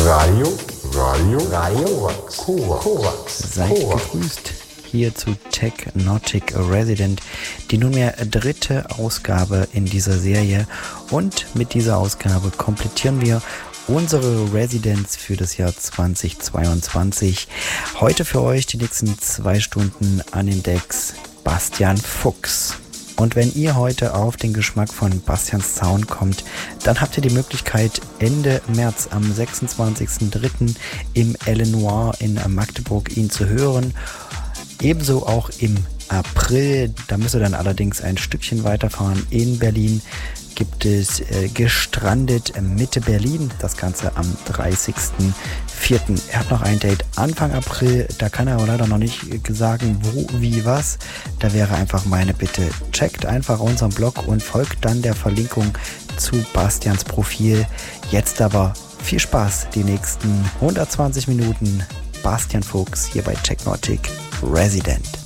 Radio Korax. Seid gegrüßt hier zu Technotic Resident, die nunmehr dritte Ausgabe in dieser Serie. Und mit dieser Ausgabe komplettieren wir unsere Residenz für das Jahr 2022. Heute für euch die nächsten 2 Stunden an den Decks Bastian Fuchs. Und wenn ihr heute auf den Geschmack von Bastians Sound kommt, dann habt ihr die Möglichkeit, Ende März am 26.03. im Elenoir in Magdeburg ihn zu hören. Ebenso auch im April, da müsst ihr dann allerdings ein Stückchen weiterfahren. In Berlin gibt es Gestrandet Mitte Berlin, das Ganze am 30.04. Er hat noch ein Date Anfang April, da kann er aber leider noch nicht sagen, wo, wie, was. Da wäre einfach meine Bitte, checkt einfach unseren Blog und folgt dann der Verlinkung zu Bastians Profil. Jetzt aber viel Spaß, die nächsten 120 Minuten Bastian Fuchs hier bei Technotic Resident.